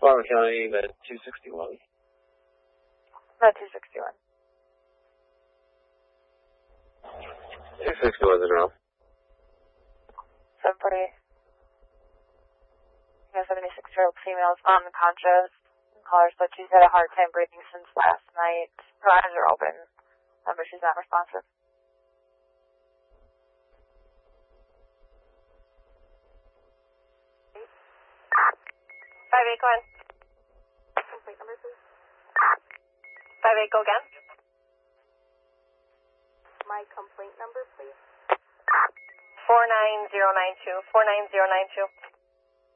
Farmer County, but 261. No, 261. 261 is around. 748. 76-year-old female is unconscious. Caller said she's had a hard time breathing since last night. Her eyes are open, but she's not responsive. 5-8, go ahead. Complete number, please. 5-8, go again. My complaint number, please. 49092. 49092.